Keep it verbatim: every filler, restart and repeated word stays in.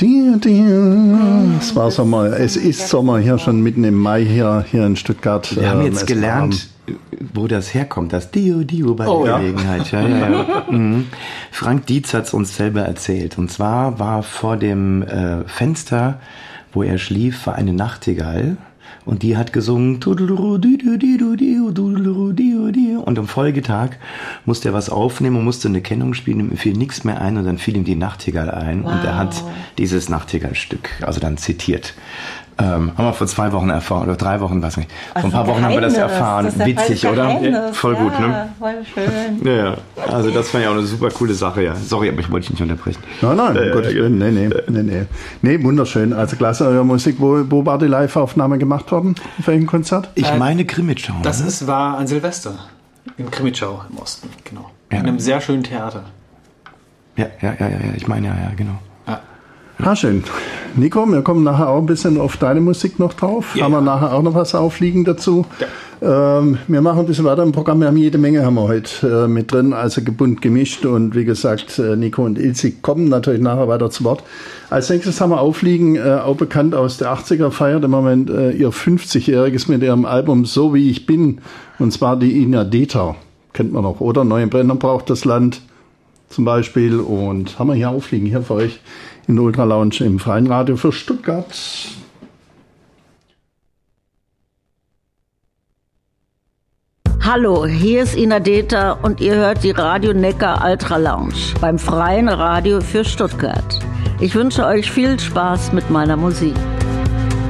Die, die. Es war Sommer, es ist Sommer hier schon mitten im Mai hier, hier in Stuttgart. Wir haben jetzt gelernt, wo das herkommt, das Dio Dio bei oh, der ja. Gelegenheit. Ja, ja, ja. Mhm. Frank Dietz hat es uns selber erzählt. Und zwar war vor dem äh, Fenster, wo er schlief, war eine Nachtigall. Und die hat gesungen und am Folgetag musste er was aufnehmen und musste eine Kennung spielen, ihm fiel nichts mehr ein und dann fiel ihm die Nachtigall ein wow. Und er hat dieses Nachtigallstück also dann zitiert. Ähm, haben wir vor zwei Wochen erfahren, oder drei Wochen, weiß nicht. Vor ein paar Wochen haben wir das erfahren. Das witzig, oder? Ja, voll gut, ja, ne? Voll schön. Ja, ja. Also das fand ich auch eine super coole Sache, ja. Sorry, aber ich wollte dich nicht unterbrechen. Nein, nein, um äh, Gottes Willen, nee, nee, nee, nee. Nee, wunderschön. Also klasse, eure Musik. Wo, wo war die Live-Aufnahme gemacht worden? Auf welchem Konzert? Ich äh, meine Krimitschau. Das ist, war an Silvester. In Krimitschau im Osten, genau. Ja. In einem sehr schönen Theater. Ja, ja, ja, ja, ich meine, ja, ja, genau. Ah, schön. Nico, wir kommen nachher auch ein bisschen auf deine Musik noch drauf. Ja. Haben wir nachher auch noch was aufliegen dazu. Ja. Ähm, wir machen ein bisschen weiter im Programm. Wir haben jede Menge haben wir heute äh, mit drin, also bunt gemischt. Und wie gesagt, äh, Nico und Ilse kommen natürlich nachher weiter zu Wort. Als nächstes haben wir aufliegen, äh, auch bekannt aus der achtziger, feiert im Moment äh, ihr fünfzigjähriges mit ihrem Album So wie ich bin. Und zwar die Ina Deta. Kennt man noch, oder? Neue Brenner braucht das Land zum Beispiel. Und haben wir hier aufliegen, hier für euch. In der Ultra Lounge im Freien Radio für Stuttgart. Hallo, hier ist Ina Deta und ihr hört die Radio Neckar Ultra Lounge beim Freien Radio für Stuttgart. Ich wünsche euch viel Spaß mit meiner Musik.